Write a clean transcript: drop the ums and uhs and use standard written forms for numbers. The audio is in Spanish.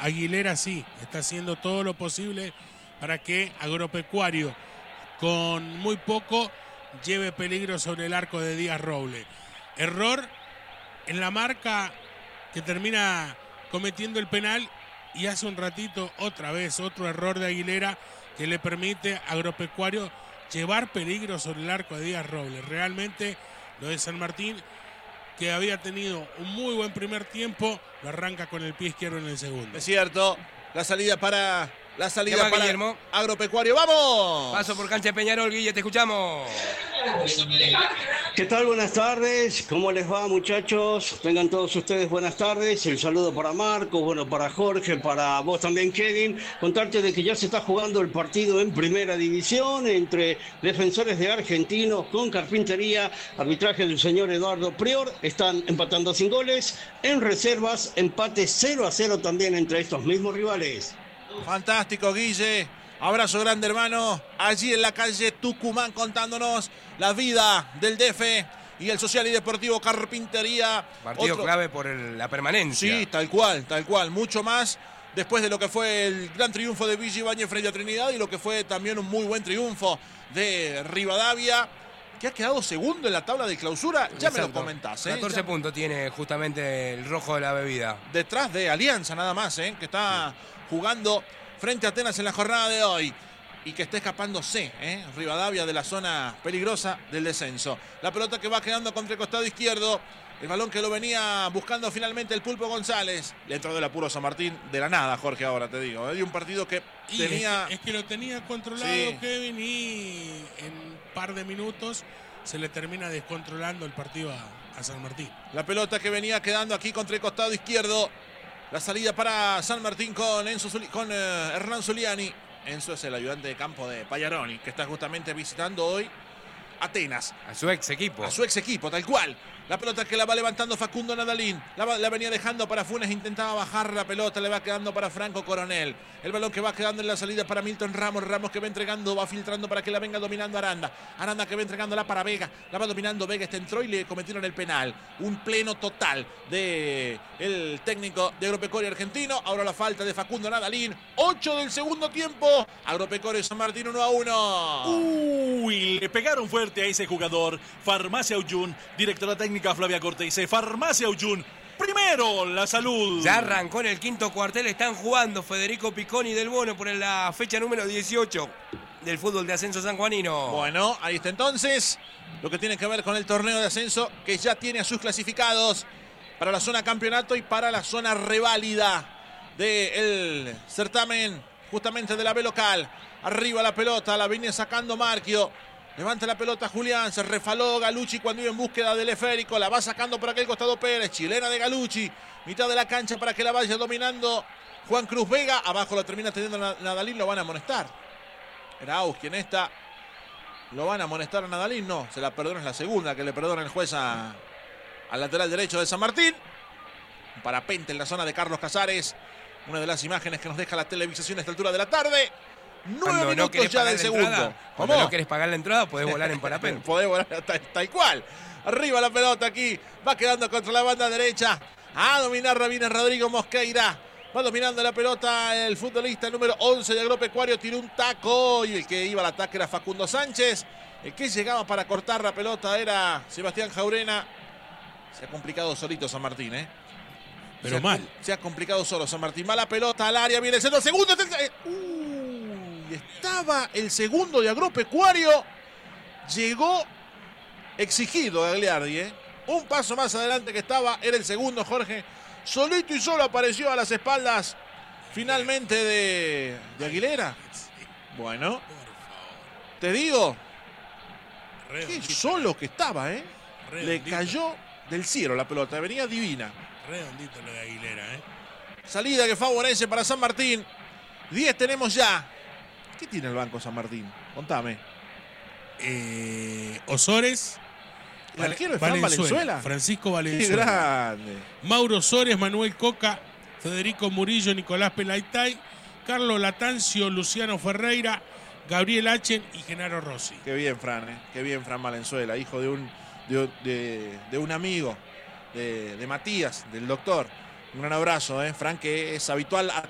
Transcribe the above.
Aguilera sí, está haciendo todo lo posible para que Agropecuario, con muy poco, lleve peligro sobre el arco de Díaz Roble. Error en la marca que termina cometiendo el penal, y hace un ratito otra vez otro error de Aguilera que le permite a Agropecuario llevar peligro sobre el arco de Díaz Roble. Realmente lo de San Martín, que había tenido un muy buen primer tiempo, lo arranca con el pie izquierdo en el segundo. Es cierto, la salida para Guillermo. Agropecuario. ¡Vamos! Paso por cancha de Peñarol, Guille, te escuchamos. ¿Qué tal? Buenas tardes. ¿Cómo les va, muchachos? Tengan todos ustedes buenas tardes. El saludo para Marco, bueno, para Jorge, para vos también, Kevin. Contarte de que ya se está jugando el partido en primera división entre Defensores de Argentinos con Carpintería, arbitraje del señor Eduardo Prior. Están empatando sin goles. En reservas, empate 0-0 también entre estos mismos rivales. Fantástico, Guille. Abrazo grande, hermano. Allí en la calle Tucumán, contándonos la vida del DF y el Social y Deportivo Carpintería. Partido clave por la permanencia. Sí, tal cual. Mucho más después de lo que fue el gran triunfo de Villa Ibáñez frente a Trinidad y lo que fue también un muy buen triunfo de Rivadavia, que ha quedado segundo en la tabla de clausura. Ya Exacto. me lo comentás, 14 puntos tiene justamente el rojo de la bebida. Detrás de Alianza nada más, que está jugando frente a Atenas en la jornada de hoy y que está escapándose, Rivadavia, de la zona peligrosa del descenso. La pelota que va quedando contra el costado izquierdo, el balón que lo venía buscando finalmente el Pulpo González. Le entró del apuro San Martín de la nada, Jorge, ahora te digo. De un partido que tenía... Es que lo tenía controlado, sí, Kevin, y en un par de minutos se le termina descontrolando el partido a San Martín. La pelota que venía quedando aquí contra el costado izquierdo. La salida para San Martín con Hernán Zuliani. Enzo es el ayudante de campo de Payaroni, que está justamente visitando hoy Atenas. A su ex equipo. A su ex equipo, tal cual. La pelota que la va levantando Facundo Nadalín. La venía dejando para Funes, intentaba bajar la pelota, le va quedando para Franco Coronel. El balón que va quedando en la salida para Milton Ramos. Ramos que va entregando, va filtrando para que la venga dominando Aranda. Aranda que va entregándola para Vega. La va dominando Vega, entró y le cometieron el penal. Un pleno total de el técnico de Agropecuario argentino. Ahora la falta de Facundo Nadalín. 8 del segundo tiempo. Agropecuario San Martín 1-1. Uy, le pegaron fuerte a ese jugador. Farmacia Uyun, directora técnica Flavia Cortese. Farmacia Uyun, primero la salud. Ya arrancó en el quinto cuartel, están jugando Federico Picconi del Bono por la fecha número 18 del fútbol de ascenso sanjuanino. Bueno, ahí está entonces lo que tiene que ver con el torneo de ascenso, que ya tiene a sus clasificados para la zona campeonato y para la zona reválida del certamen justamente de la B local. Arriba la pelota, la viene sacando Marquio. Levanta la pelota Julián, se refaló Galucci cuando iba en búsqueda del esférico. La va sacando por aquel costado Pérez, chilena de Galucci. Mitad de la cancha para que la vaya dominando Juan Cruz Vega. Abajo la termina teniendo Nadalín, lo van a amonestar. Era Aus quien está. ¿Lo van a amonestar a Nadalín? No, se la perdona, es la segunda que le perdona el juez al lateral derecho de San Martín. Un parapente en la zona de Carlos Casares. Una de las imágenes que nos deja la televisación a esta altura de la tarde. 9 minutos ya del segundo. Cuando no querés pagar la entrada, podés volar en parapente. Podés volar tal cual. Arriba la pelota aquí. Va quedando contra la banda derecha. A dominar Rabines Rodrigo Mosqueira. Va dominando la pelota el futbolista número 11 de Agropecuario. Tiró un taco y el que iba al ataque era Facundo Sánchez. El que llegaba para cortar la pelota era Sebastián Jaurena. Se ha complicado solito San Martín, Pero mal. Se ha complicado solo San Martín. Va la pelota al área. Viene el centro. Segundo. Estaba el segundo de Agropecuario. Llegó exigido Gagliardi. Un paso más adelante que estaba. Era el segundo, Jorge. Solito y solo apareció a las espaldas finalmente de Aguilera. Bueno, te digo, qué solo que estaba, Le cayó del cielo la pelota. Venía divina. Redondito lo de Aguilera, Salida que favorece para San Martín. 10 tenemos ya. ¿Qué tiene el banco San Martín? Contame. Osores. El arquero es Valenzuela. Francisco Valenzuela. Qué grande. Mauro Osores, Manuel Coca, Federico Murillo, Nicolás Pelaitay, Carlos Latancio, Luciano Ferreira, Gabriel Achen y Genaro Rossi. Qué bien, Fran, Qué bien, Fran Valenzuela, hijo de un amigo de Matías, del doctor. Un gran abrazo, Fran, que es habitual